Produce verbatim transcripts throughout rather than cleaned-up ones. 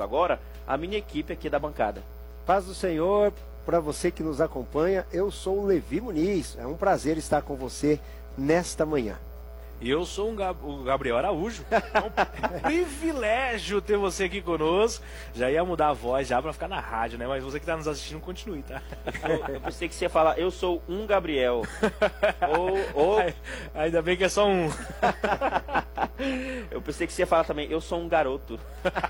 agora a minha equipe aqui da bancada. Paz do Senhor, para você que nos acompanha, eu sou o Levi Muniz. É um prazer estar com você nesta manhã. E eu sou um Gab- o Gabriel Araújo. É um privilégio ter você aqui conosco. Já ia mudar a voz já pra ficar na rádio, né? Mas você que tá nos assistindo, continue, tá? Eu, eu pensei que você ia falar, eu sou um Gabriel. ou, ou... Ainda bem que é só um. Eu pensei que você ia falar também, eu sou um garoto.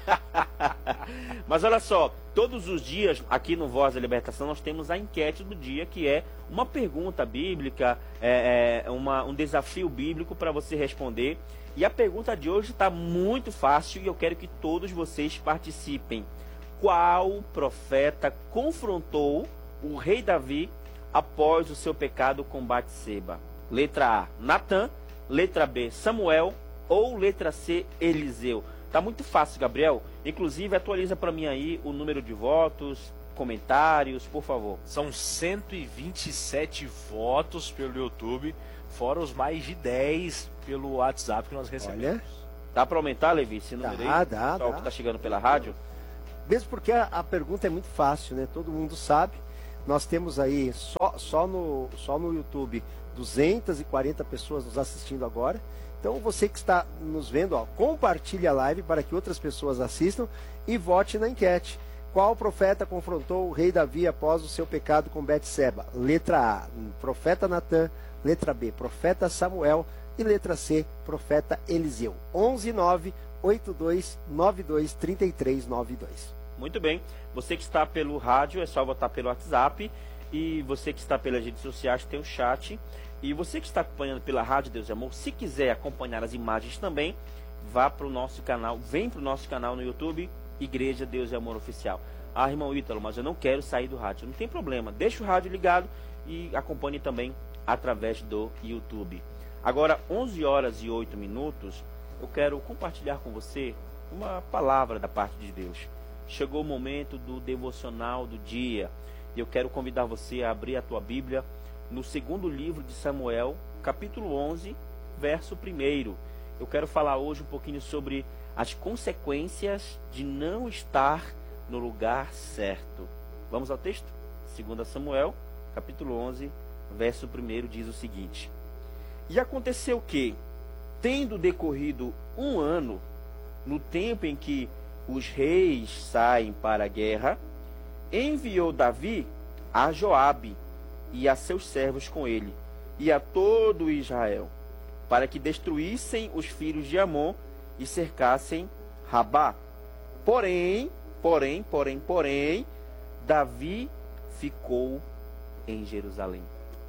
Mas olha só, todos os dias aqui no Voz da Libertação nós temos a enquete do dia, que é uma pergunta bíblica, é, é, uma, um desafio bíblico para você responder. E a pergunta de hoje está muito fácil e eu quero que todos vocês participem. Qual profeta confrontou o rei Davi após o seu pecado com Batseba? Letra A, Natã. Letra B, Samuel. Ou letra C, Eliseu? Tá muito fácil, Gabriel. Inclusive, atualiza para mim aí o número de votos, comentários, por favor. São cento e vinte e sete votos pelo YouTube, fora os mais de dez pelo WhatsApp que nós recebemos. Olha, Dá para aumentar, Levi, esse número Dá, aí? dá, Pessoal dá. que tá chegando pela rádio. mesmo porque a, a pergunta é muito fácil, né? Todo mundo sabe. Nós temos aí só, só, no, só no YouTube duzentas e quarenta pessoas nos assistindo agora. Então você que está nos vendo, ó, compartilhe a live para que outras pessoas assistam e vote na enquete. Qual profeta confrontou o rei Davi após o seu pecado com Betseba? Letra A, profeta Natã. Letra B, profeta Samuel. E letra C, profeta Eliseu. onze nove oito dois nove dois três três nove dois. Muito bem. Você que está pelo rádio, é só votar pelo WhatsApp. E você que está pelas redes sociais, tem o chat. E você que está acompanhando pela Rádio Deus e Amor, se quiser acompanhar as imagens também, vá para o nosso canal, vem para o nosso canal no YouTube, Igreja Deus e Amor Oficial. Ah, irmão Ítalo, mas eu não quero sair do rádio. Não tem problema, deixa o rádio ligado e acompanhe também através do YouTube. Agora, onze horas e oito minutos, eu quero compartilhar com você uma palavra da parte de Deus. Chegou o momento do devocional do dia e eu quero convidar você a abrir a tua Bíblia no segundo livro de Samuel, capítulo onze, verso primeiro. Eu quero falar hoje um pouquinho sobre as consequências de não estar no lugar certo. Vamos ao texto? segundo Samuel, capítulo onze, verso primeiro, diz o seguinte: E aconteceu que, tendo decorrido um ano, no tempo em que os reis saem para a guerra, enviou Davi a Joabe e a seus servos com ele, e a todo Israel, para que destruíssem os filhos de Amon e cercassem Rabá. Porém, porém, porém, porém, Davi ficou em Jerusalém.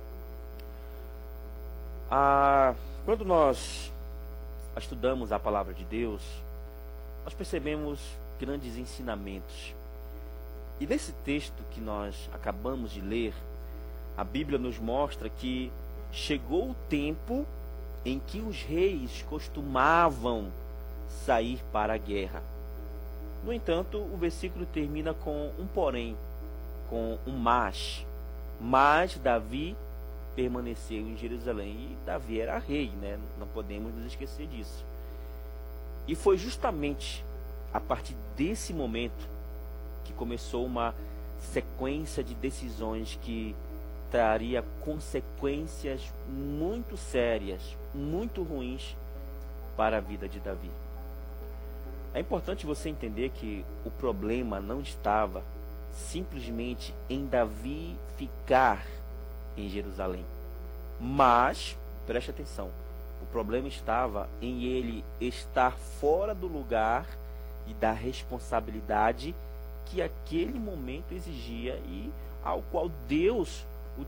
Ah, quando nós estudamos a palavra de Deus, nós percebemos grandes ensinamentos. E nesse texto que nós acabamos de ler, a Bíblia nos mostra que chegou o tempo em que os reis costumavam sair para a guerra. No entanto, o versículo termina com um porém, com um mas. Mas Davi permaneceu em Jerusalém. E Davi era rei, né? Não podemos nos esquecer disso. E foi justamente a partir desse momento que começou uma sequência de decisões que traria consequências muito sérias, muito ruins para a vida de Davi. É importante você entender que o problema não estava simplesmente em Davi ficar em Jerusalém. Mas, preste atenção, o problema estava em ele estar fora do lugar e da responsabilidade que aquele momento exigia e ao qual Deus